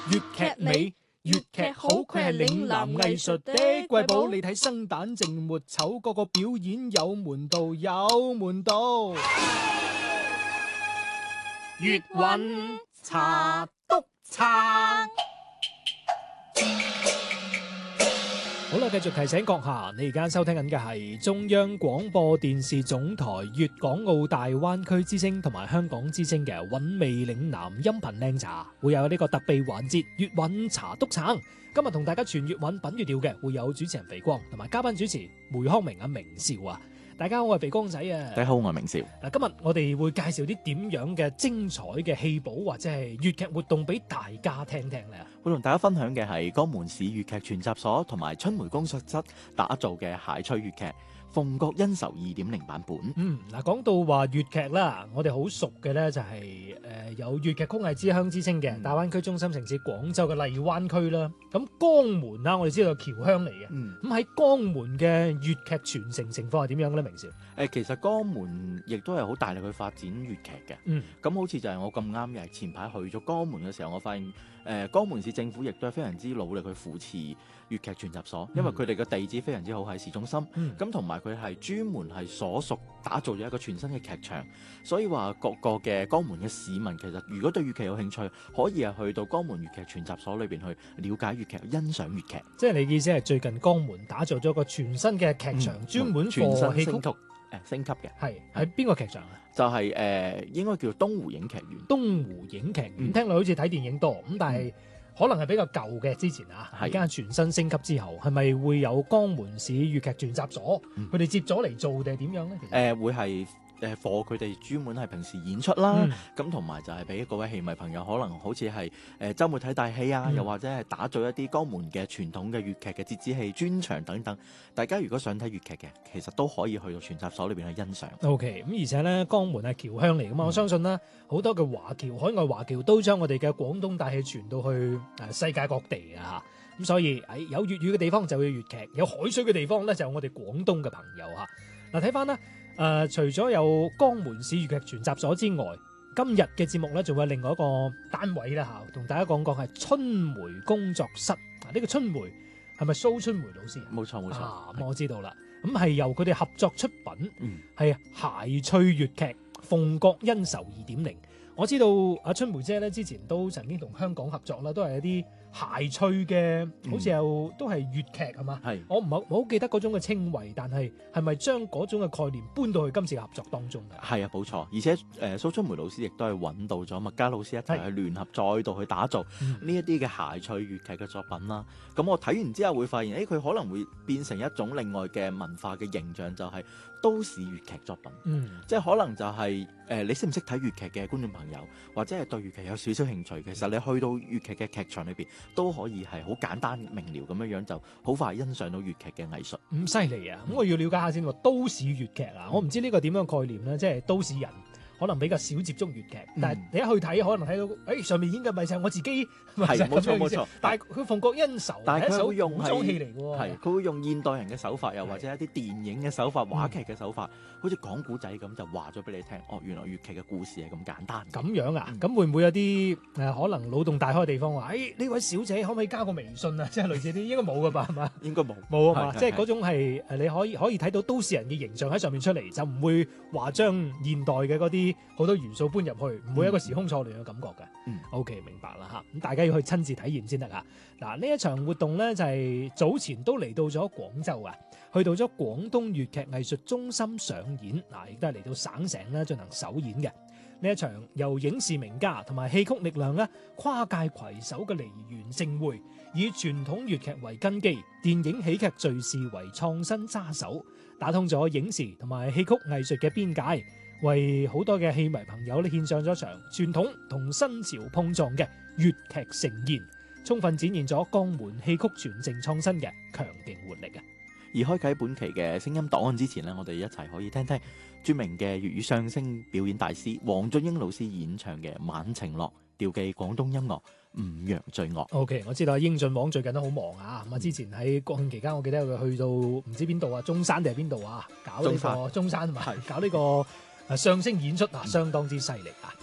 粵劇美，粵劇好，佢係嶺南藝術的瑰寶。你睇生旦淨末丑，個個表演有門道，有門道。粵韻茶篤撐。好啦，繼續提醒閣下，你而家收聽緊嘅係中央廣播電視總台粵港澳大灣區之聲同埋香港之聲嘅韻味嶺南音頻靚茶，會有呢個特備環節粵韻茶篤撐。今日同大家傳粵韻品粵調嘅會有主持人肥光同埋嘉賓主持梅康明明少啊。大家好，我係肥光仔啊。 大家好，我係明少。 嗱，今日我哋會介紹啲點樣嘅精彩嘅戲寶或者係粵劇活動俾大家聽聽咧。 會同大家分享嘅係江門市粵劇全集所同埋春梅工作室打造嘅諧趣粵劇《鳳閣恩仇2.0》版本。 嗱，講到話粵劇啦，我哋好熟嘅咧就係有粵劇曲藝之鄉之稱嘅大灣區中心城市廣州嘅荔灣區啦。咁江門啦，我哋知道係僑鄉嚟嘅。咁喺江門嘅粵劇傳承情況係點樣咧？明少？ 其實江門亦都係好大力去發展粵劇嘅。咁好似就係我咁啱嘅，前排去咗江門嘅時候，我發現江門市政府亦都係非常之努力去扶持粵劇全集所，因為佢哋嘅地址非常之好喺市中心。咁同埋佢係專門係所屬打造咗一個全新嘅劇場，所以話各個嘅江門嘅市民其實如果對粵劇有興趣，可以係去到江門粵劇全集所裏邊去了解粵劇、欣賞粵劇。 即係你意思係最近江門打造咗個全新嘅劇場，專門全新戲曲升級嘅。 係喺邊個劇場啊？ 就係應該叫東湖影劇院。 東湖影劇院聽落好似睇電影多咁，但係可能係比較舊嘅之前啊。而家全新升級之後，係咪會有江門市粵劇全集所佢哋接咗嚟做定係點樣咧？其實會係課佢哋專門係平時演出啦，咁同埋就係俾各位戲迷朋友，可能好似係週末睇大戲啊，又或者係打造一啲江門嘅傳統嘅粵劇嘅折子戲專場等等。大家如果想睇粵劇嘅，其實都可以去到全集所裏邊去欣賞。 OK， 咁而且咧，江門係僑鄉嚟噶嘛，我相信啦，好多嘅華僑、海外華僑都將我哋嘅廣東大戲傳到去世界各地啊！咁所以有粵語嘅地方就會有粵劇，有海水嘅地方咧就有我哋廣東嘅朋友嚇。嗱，睇翻啦。除咗有江門市粵劇全集所之外，今日嘅節目咧仲有另外一個單位啦嚇，同大家講講係春梅工作室。呢個春梅係咪蘇春梅老師？ 冇錯冇錯。 咁我知道啦。咁係由佢哋合作出品，係諧趣粵劇《鳳閣恩仇2.0》。我知道阿春梅姐咧之前都曾經同香港合作啦，都係一啲諧趣嘅，好似又都係粵劇係嘛？係。我唔係好記得嗰種嘅稱謂，但係係咪將嗰種嘅概念搬到去今次嘅合作當中嘅？係啊，冇錯。而且蘇春梅老師亦都係揾到咗麥嘉老師一齊去聯合，再度去打造呢一啲嘅諧趣粵劇嘅作品啦。咁我睇完之後會發現，佢可能會變成一種另外嘅文化嘅形象，就係都市粵劇作品。即係可能就係你識唔識睇粵劇嘅觀眾朋友，或者係對粵劇有少少興趣，其實你去到粵劇嘅劇場裏邊都可以係好簡單明瞭咁樣就好快欣賞到粵劇嘅藝術。咁犀利啊！咁我要了解下先喎，都市粵劇啊，我唔知呢個點樣概念咧，即係都市人可能比較少接觸粵劇，但係你一去睇，可能睇到上面演嘅咪就係我自己，係冇錯冇錯。但係佢鳳閣恩仇係一首古裝戲嚟嘅喎，係佢會用現代人嘅手法，又或者一啲電影嘅手法、話劇嘅手法，好似講古仔咁，就話咗俾你聽。哦，原來粵劇嘅故事係咁簡單。 咁樣啊？咁會唔會有啲可能腦洞大開嘅地方話？呢位小姐可唔可以加個微信啊？即係類似啲，應該冇㗎吧？係嘛？ 應該冇冇啊嘛？即係嗰種係你可以睇到都市人嘅形象喺上面出嚟，就唔會話將現代嘅嗰啲好多元素搬入去，唔會有一個時空錯亂嘅感覺嘅。OK， 明白啦嚇。咁大家要去親自體驗先得啊。嗱，呢一場活動咧就係早前都嚟到咗廣州啊，去到咗廣東粵劇藝術中心上演，亦都係嚟到省城咧進行首演嘅。呢一場由影視名家同埋戲曲力量咧跨界攜手嘅梨園盛會，以傳統粵劇為根基，電影喜劇敘事為創新揸手，打通咗影視同埋戲曲藝術嘅邊界，為好多嘅戲迷朋友咧獻上咗場傳統同新潮碰撞嘅粵劇盛宴，充分展現咗江門戲曲傳承創新嘅強勁活力啊！ 而開啟本期嘅聲音檔案之前呢，我哋一齊可以聽聽著名嘅粵語相聲表演大師黃俊英老師演唱嘅《晚晴樂》，調寄廣東音樂五羊醉樂。 OK， 我知道英俊王最近都好忙啊，咁啊之前喺國慶期間，我記得佢去到唔知邊度啊，中山定係邊度啊，搞呢個中山同埋搞呢個相聲演出啊，相當之犀利啊！